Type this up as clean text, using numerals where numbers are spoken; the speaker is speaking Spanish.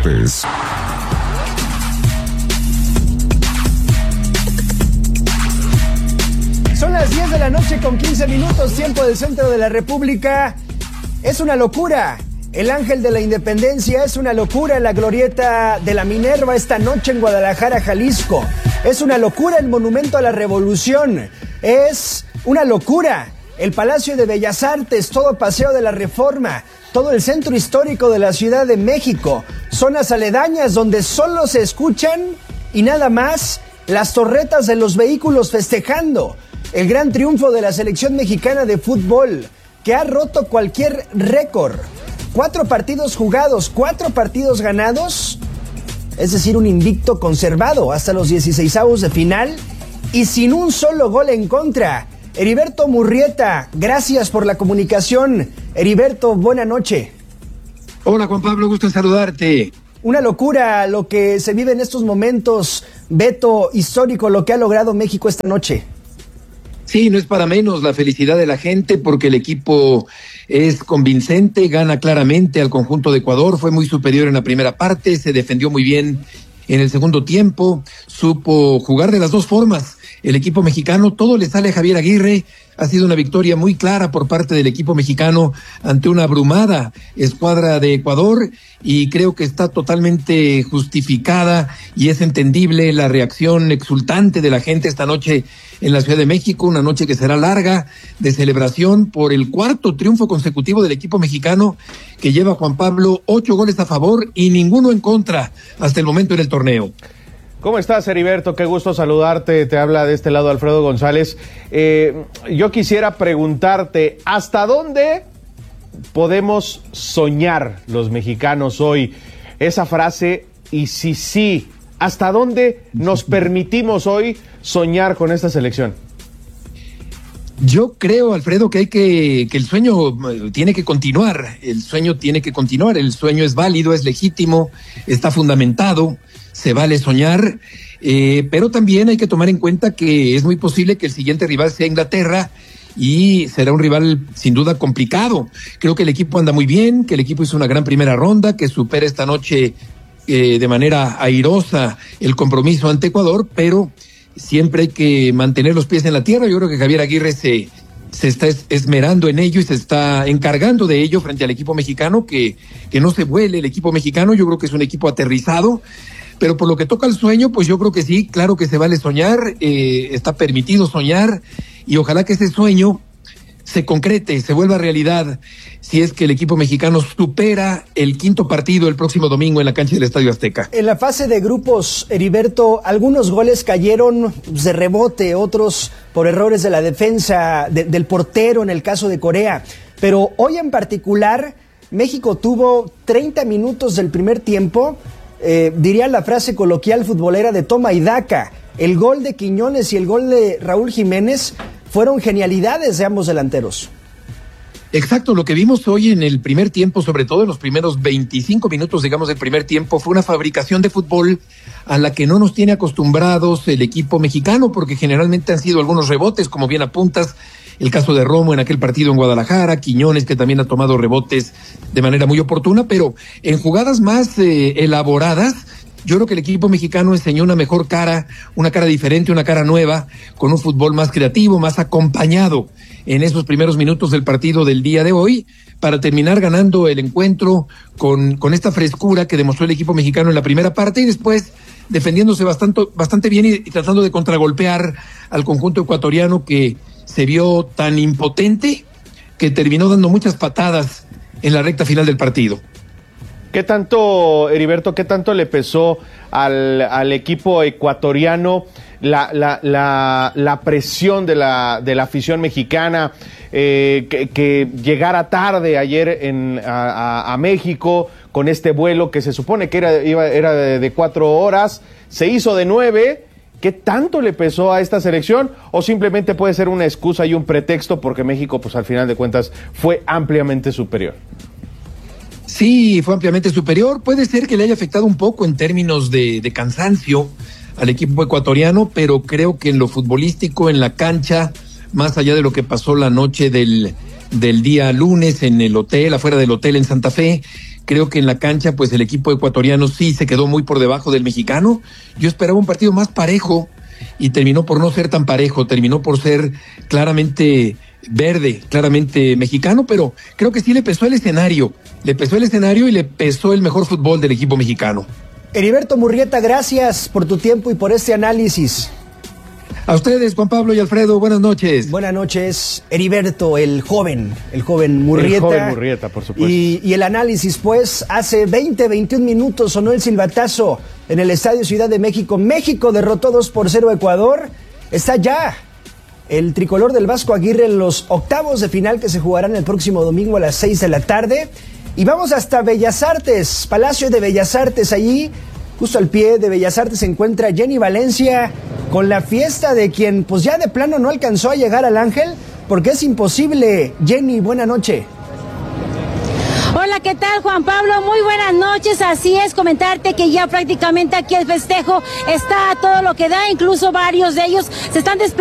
Deportes. Son las 10 de la noche con 15 minutos, tiempo del centro de la República. Es una locura. El Ángel de la Independencia es una locura en la glorieta de la Minerva esta noche en Guadalajara, Jalisco. Es una locura el Monumento a la Revolución. Es una locura el Palacio de Bellas Artes, todo Paseo de la Reforma, todo el centro histórico de la Ciudad de México, zonas aledañas donde solo se escuchan y nada más las torretas de los vehículos festejando el gran triunfo de la selección mexicana de fútbol, que ha roto cualquier récord. 4 partidos jugados, 4 partidos ganados, es decir, un invicto conservado hasta los 16avos de final y sin un solo gol en contra. Heriberto Murrieta, gracias por la comunicación. Heriberto, buena noche. Hola Juan Pablo, gusto en saludarte. Una locura lo que se vive en estos momentos, Beto, histórico lo que ha logrado México esta noche. Sí, no es para menos la felicidad de la gente porque el equipo es convincente, gana claramente al conjunto de Ecuador, fue muy superior en la primera parte, se defendió muy bien en el segundo tiempo, supo jugar de las dos formas. El equipo mexicano, todo le sale a Javier Aguirre, ha sido una victoria muy clara por parte del equipo mexicano ante una abrumada escuadra de Ecuador y creo que está totalmente justificada y es entendible la reacción exultante de la gente esta noche en la Ciudad de México, una noche que será larga de celebración por el 4º triunfo consecutivo del equipo mexicano que lleva, Juan Pablo, 8 goles a favor y ninguno en contra hasta el momento en el torneo. ¿Cómo estás, Heriberto? Qué gusto saludarte. Te habla de este lado Alfredo González. Yo quisiera preguntarte, ¿hasta dónde podemos soñar los mexicanos hoy? Esa frase, y si sí, ¿hasta dónde nos permitimos hoy soñar con esta selección? Yo creo, Alfredo, que el sueño tiene que continuar. El sueño tiene que continuar. El sueño es válido, es legítimo, está fundamentado. Se vale soñar, pero también hay que tomar en cuenta que es muy posible que el siguiente rival sea Inglaterra y será un rival sin duda complicado. Creo que el equipo anda muy bien, que el equipo hizo una gran primera ronda, que supera esta noche de manera airosa el compromiso ante Ecuador, pero siempre hay que mantener los pies en la tierra. Yo creo que Javier Aguirre se está esmerando en ello y se está encargando de ello frente al equipo mexicano, que no se vuele el equipo mexicano. Yo creo que es un equipo aterrizado. Pero por lo que toca al sueño, pues yo creo que sí, claro que se vale soñar, está permitido soñar y ojalá que ese sueño se concrete, se vuelva realidad, si es que el equipo mexicano supera el 5º partido el próximo domingo en la cancha del Estadio Azteca. En la fase de grupos, Heriberto, algunos goles cayeron de rebote, otros por errores de la defensa, del portero en el caso de Corea, pero hoy en particular México tuvo 30 minutos del primer tiempo. Diría la frase coloquial futbolera de toma y daca. El gol de Quiñones y el gol de Raúl Jiménez fueron genialidades de ambos delanteros. Exacto, lo que vimos hoy en el primer tiempo, sobre todo en los primeros 25 minutos, digamos, del primer tiempo, fue una fabricación de fútbol a la que no nos tiene acostumbrados el equipo mexicano, porque generalmente han sido algunos rebotes, como bien apuntas, el caso de Romo en aquel partido en Guadalajara, Quiñones que también ha tomado rebotes de manera muy oportuna, pero en jugadas más elaboradas, yo creo que el equipo mexicano enseñó una mejor cara, una cara diferente, una cara nueva, con un fútbol más creativo, más acompañado en esos primeros minutos del partido del día de hoy, para terminar ganando el encuentro con esta frescura que demostró el equipo mexicano en la primera parte y después defendiéndose bastante bien y tratando de contragolpear al conjunto ecuatoriano que se vio tan impotente que terminó dando muchas patadas en la recta final del partido. ¿Qué tanto, Heriberto, qué tanto le pesó al equipo ecuatoriano la presión de la afición mexicana, que llegara tarde ayer a México con este vuelo que se supone que era de 4 horas, se hizo de 9? ¿Qué tanto le pesó a esta selección? ¿O simplemente puede ser una excusa y un pretexto porque México, pues al final de cuentas, fue ampliamente superior? Sí, fue ampliamente superior. Puede ser que le haya afectado un poco en términos de cansancio al equipo ecuatoriano, pero creo que en lo futbolístico, en la cancha, más allá de lo que pasó la noche del día lunes en el hotel, afuera del hotel en Santa Fe, Creo que en la cancha, pues el equipo ecuatoriano sí se quedó muy por debajo del mexicano. Yo esperaba un partido más parejo y terminó por no ser tan parejo, terminó por ser claramente verde, claramente mexicano, pero creo que sí le pesó el escenario y le pesó el mejor fútbol del equipo mexicano. Heriberto Murrieta, gracias por tu tiempo y por este análisis. A ustedes, Juan Pablo y Alfredo, buenas noches. Buenas noches, Heriberto, el joven Murrieta. El joven Murrieta, por supuesto. Y el análisis, pues, hace 21 minutos sonó el silbatazo en el Estadio Ciudad de México. México derrotó 2-0 a Ecuador. Está ya el tricolor del Vasco Aguirre en los octavos de final que se jugarán el próximo domingo a las 6 de la tarde. Y vamos hasta Bellas Artes, Palacio de Bellas Artes. Allí, justo al pie de Bellas Artes, se encuentra Jenny Valencia con la fiesta de quien pues ya de plano no alcanzó a llegar al Ángel porque es imposible. Jenny, buena noche. Hola, ¿qué tal, Juan Pablo? Muy buenas noches. Así es, comentarte que ya prácticamente aquí el festejo está a todo lo que da, incluso varios de ellos se están desplazando